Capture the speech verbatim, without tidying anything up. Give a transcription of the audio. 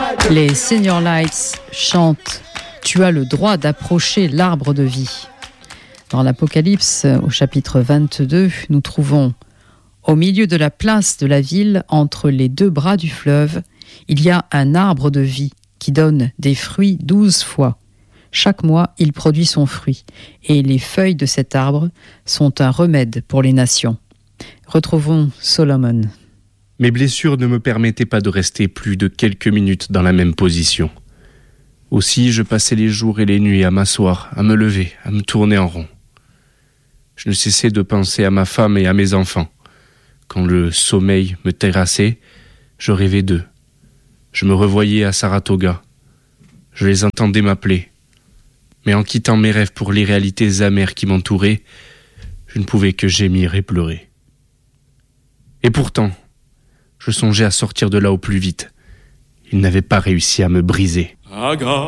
Les Senior Lights chantent « Tu as le droit d'approcher l'arbre de vie ». Dans l'Apocalypse, au chapitre vingt-deux, nous trouvons « Au milieu de la place de la ville, entre les deux bras du fleuve, il y a un arbre de vie qui donne des fruits douze fois. Chaque mois, il produit son fruit, et les feuilles de cet arbre sont un remède pour les nations. » Retrouvons Solomon. Mes blessures ne me permettaient pas de rester plus de quelques minutes dans la même position. Aussi, je passais les jours et les nuits à m'asseoir, à me lever, à me tourner en rond. Je ne cessais de penser à ma femme et à mes enfants. Quand le sommeil me terrassait, je rêvais d'eux. Je me revoyais à Saratoga. Je les entendais m'appeler. Mais en quittant mes rêves pour les réalités amères qui m'entouraient, je ne pouvais que gémir et pleurer. Et pourtant, je songeais à sortir de là au plus vite. Ils n'avaient pas réussi à me briser.